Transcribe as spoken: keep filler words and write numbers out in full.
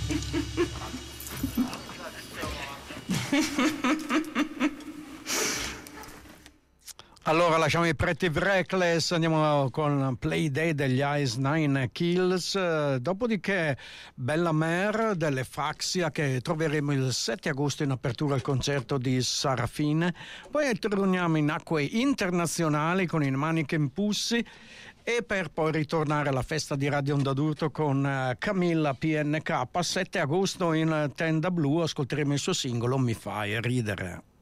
Allora lasciamo i Pretty Reckless, andiamo con Playday degli Ice Nine Kills, dopodiché Bella Mer delle Faxia, che troveremo il sette agosto in apertura al concerto di Sarafine. Poi torniamo in acque internazionali con i Mannequin Pussy, e per poi ritornare alla festa di Radio Onda d'Urto con Camilla P N K. sette agosto in Tenda Blu ascolteremo il suo singolo Mi fai ridere.